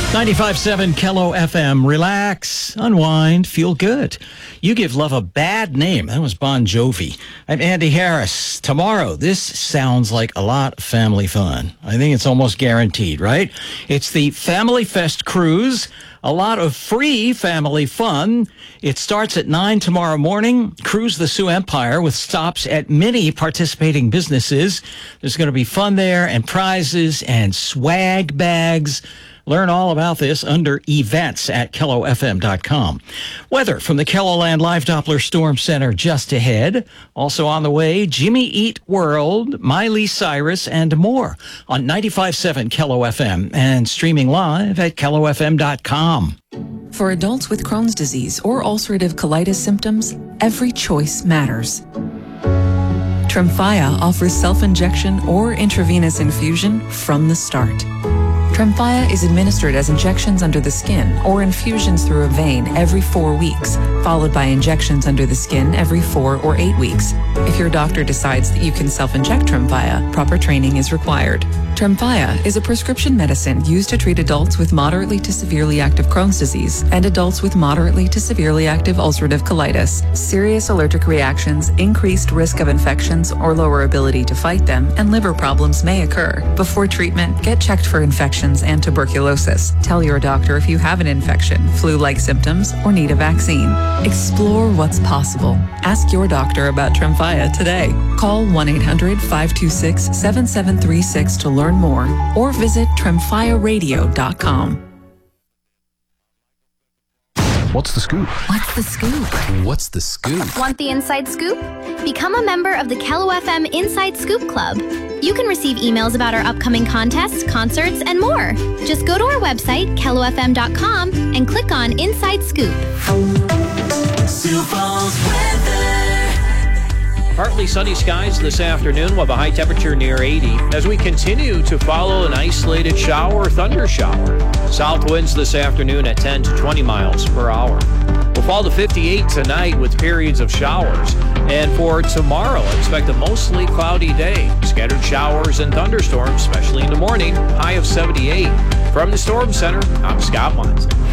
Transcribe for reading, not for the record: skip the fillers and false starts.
95.7 Kello FM. Relax, unwind, feel good. You give love a bad name. That was Bon Jovi. I'm Andy Harris. Tomorrow, this sounds like a lot of family fun. I think it's almost guaranteed, right? It's the Family Fest Cruise. A lot of free family fun. It starts at 9 tomorrow morning. Cruise the Sioux Empire with stops at many participating businesses. There's going to be fun there and prizes and swag bags. Learn all about this under events at KelloFM.com. Weather from the KELOLAND Live Doppler Storm Center just ahead. Also on the way, Jimmy Eat World, Miley Cyrus, and more on 95.7 Kello FM and streaming live at KelloFM.com. For adults with Crohn's disease or ulcerative colitis symptoms, every choice matters. Tremfya offers self-injection or intravenous infusion from the start. Tremfya is administered as injections under the skin or infusions through a vein every 4 weeks, followed by injections under the skin every 4 or 8 weeks. If your doctor decides that you can self-inject Tremfya, proper training is required. Tremfya is a prescription medicine used to treat adults with moderately to severely active Crohn's disease and adults with moderately to severely active ulcerative colitis. Serious allergic reactions, increased risk of infections or lower ability to fight them, and liver problems may occur. Before treatment, get checked for infections and tuberculosis. Tell your doctor if you have an infection, flu-like symptoms, or need a vaccine. Explore what's possible. Ask your doctor about Tremfya today. Call 1-800-526-7736 to learn more or visit tremfyaradio.com. What's the scoop? What's the scoop? What's the scoop? Want the inside scoop? Become a member of the Kello FM Inside Scoop Club. You can receive emails about our upcoming contests, concerts, and more. Just go to our website, KelloFM.com, and click on Inside Scoop. Sioux Falls weather. Partly sunny skies this afternoon with a high temperature near 80 as we continue to follow an isolated shower or thunder shower. South winds this afternoon at 10 to 20 miles per hour. We'll fall to 58 tonight with periods of showers. And for tomorrow, expect a mostly cloudy day. Scattered showers and thunderstorms, especially in the morning. High of 78. From the Storm Center, I'm Scott Monson.